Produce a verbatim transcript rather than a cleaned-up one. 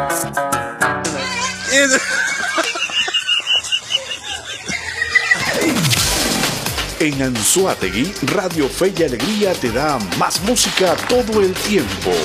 En Anzoátegui, Radio Fe y Alegría te da más música todo el tiempo.